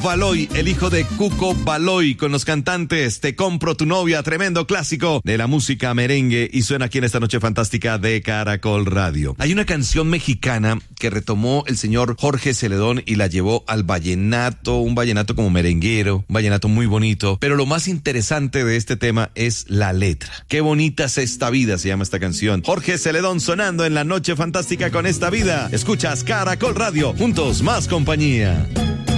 Baloy, el hijo de Cuco Baloy, con los cantantes Te compro tu novia, tremendo clásico de la música merengue, y suena aquí en esta noche fantástica de Caracol Radio. Hay una canción mexicana que retomó el señor Jorge Celedón y la llevó al vallenato, un vallenato como merenguero, un vallenato muy bonito, pero lo más interesante de este tema es la letra. Qué bonita es esta vida, se llama esta canción. Jorge Celedón sonando en la noche fantástica con Esta Vida. Escuchas Caracol Radio, juntos más compañía.